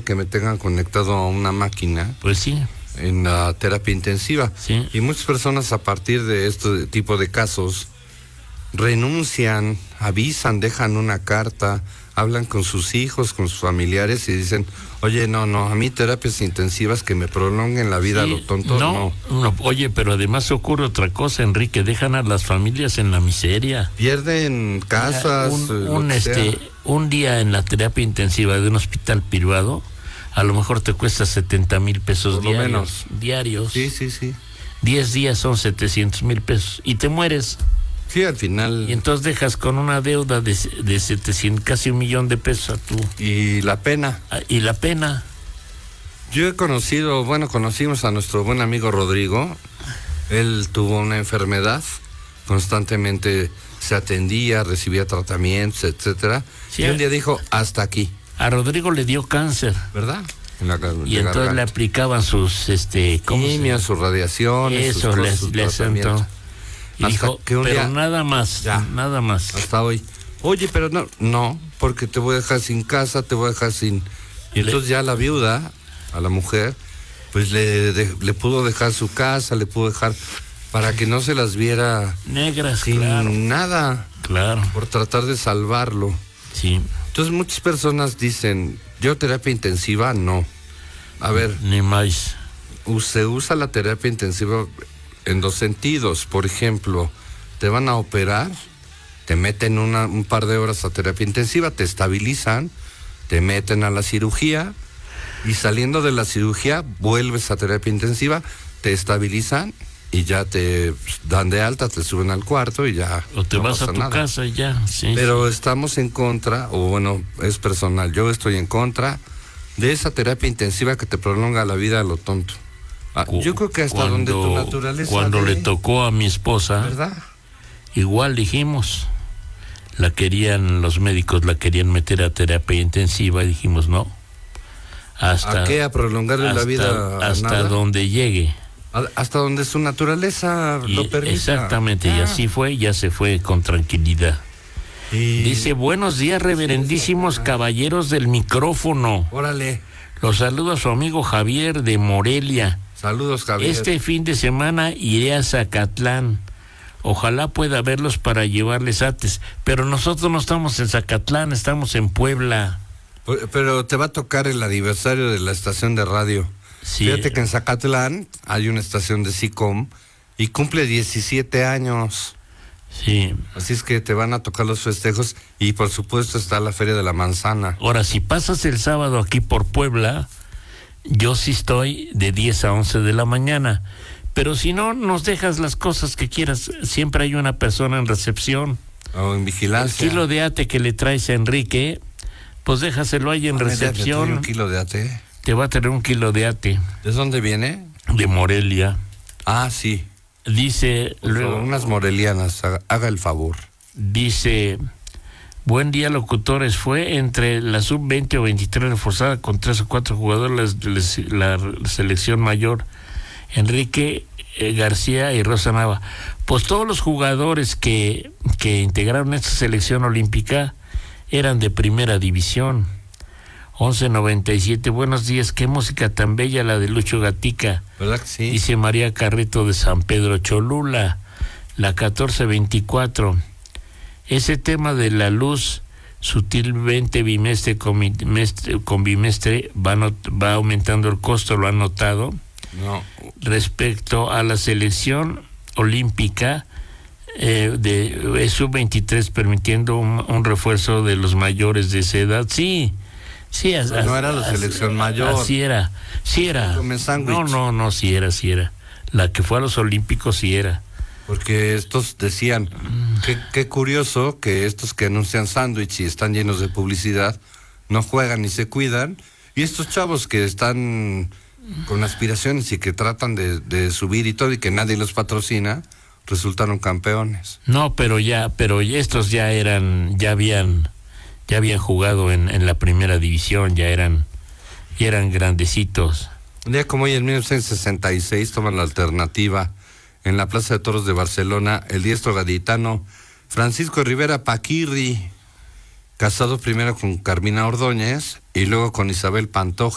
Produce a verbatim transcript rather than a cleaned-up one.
que me tengan conectado a una máquina. Pues sí. En la terapia intensiva. Sí. Y muchas personas a partir de este tipo de casos renuncian, avisan, dejan una carta, hablan con sus hijos, con sus familiares y dicen, oye, no, no, a mí terapias intensivas que me prolonguen la vida, sí, a lo tonto, no, no. No, oye, pero además ocurre otra cosa, Enrique, dejan a las familias en la miseria. Pierden casas. Un, un, este, un día en la terapia intensiva de un hospital privado, a lo mejor te cuesta setenta mil pesos por lo diarios. Menos. Diarios. Sí, sí, sí. Diez días son setecientos mil pesos y te mueres. Sí, al final. Y entonces dejas con una deuda de, de setecientos, casi un millón de pesos a tú. Y la pena. Y la pena. Yo he conocido, bueno, conocimos a nuestro buen amigo Rodrigo. Él tuvo una enfermedad, constantemente se atendía, recibía tratamientos, etcétera. Sí, y un día dijo, hasta aquí. A Rodrigo le dio cáncer. ¿Verdad? En la, y entonces garganta. Le aplicaban sus, este, quimios, sus radiaciones, eso, sus, les, sus les tratamientos. Y dijo, que un pero día, nada más, ya, nada más. Hasta hoy. Oye, pero no, no, porque te voy a dejar sin casa, te voy a dejar sin... Y entonces le... ya la viuda, a la mujer, pues le, de, le pudo dejar su casa, le pudo dejar para que no se las viera... Negras, sin claro. nada. Claro. Por tratar de salvarlo. Sí. Entonces muchas personas dicen, yo terapia intensiva, no. A ver. Ni más. Se usa la terapia intensiva en dos sentidos. Por ejemplo, te van a operar, te meten una, un par de horas a terapia intensiva, te estabilizan, te meten a la cirugía y saliendo de la cirugía vuelves a terapia intensiva, te estabilizan y ya te dan de alta, te suben al cuarto y ya o te no vas pasa a tu nada. casa y ya. Sí, pero sí. Estamos en contra, o bueno, es personal, yo estoy en contra de esa terapia intensiva que te prolonga la vida a lo tonto. Ah, yo creo que hasta cuando, donde tu naturaleza cuando de... le tocó a mi esposa, ¿verdad? Igual dijimos, la querían, los médicos la querían meter a terapia intensiva y dijimos no. Hasta, ¿A qué? ¿A prolongarle hasta, la vida? Hasta nada? Donde llegue. Hasta donde su naturaleza y, lo permita. Exactamente, ah. Y así fue, ya se fue con tranquilidad. Y... Dice, buenos días, reverendísimos caballeros del micrófono. Órale. Los saludo a su amigo Javier de Morelia. Saludos, Javier. Este fin de semana iré a Zacatlán. Ojalá pueda verlos para llevarles ates. Pero nosotros no estamos en Zacatlán, estamos en Puebla. Pero te va a tocar el aniversario de la estación de radio. Sí. Fíjate que en Zacatlán hay una estación de SICOM y cumple diecisiete años. Sí. Así es que te van a tocar los festejos y por supuesto está la Feria de la Manzana. Ahora, si pasas el sábado aquí por Puebla, yo sí estoy de diez a once de la mañana. Pero si no, nos dejas las cosas que quieras. Siempre hay una persona en recepción. O en vigilancia. El kilo de ate que le traes a Enrique, pues déjaselo ahí en ah, recepción. ¿Un kilo de ate? Te va a traer un kilo de ate. ¿De dónde viene? De Morelia. Ah, sí. Dice... Luego, unas morelianas, haga, haga el favor. Dice... Buen día, locutores. Fue entre la sub veinte o veintitrés reforzada con tres o cuatro jugadores la, la selección mayor. Enrique eh, García y Rosa Nava. Pues todos los jugadores que, que integraron esta selección olímpica eran de primera división. once noventa y siete, buenos días, qué música tan bella la de Lucho Gatica. ¿Verdad que sí? Dice María Carreto de San Pedro Cholula. La catorce veinticuatro. Ese tema de la luz sutilmente bimestre con, bimestre, con bimestre va, not, va aumentando el costo, ¿lo han notado? No. Respecto a la selección olímpica eh, de sub veintitrés permitiendo un, un refuerzo de los mayores de esa edad, sí, sí, as, no era la selección as, mayor, así era, sí era, no, no, no, sí era, sí era, la que fue a los olímpicos sí era. Porque estos decían, qué, qué curioso que estos que anuncian sándwich y están llenos de publicidad, no juegan ni se cuidan, y estos chavos que están con aspiraciones y que tratan de, de subir y todo y que nadie los patrocina, resultaron campeones. No, pero ya, pero estos ya eran, ya habían, ya habían jugado en, en la primera división, ya eran, ya eran grandecitos. Un día como hoy, en mil novecientos sesenta y seis, toman la alternativa en la Plaza de Toros de Barcelona el diestro gaditano Francisco Rivera Paquirri, casado primero con Carmina Ordóñez y luego con Isabel Pantoja.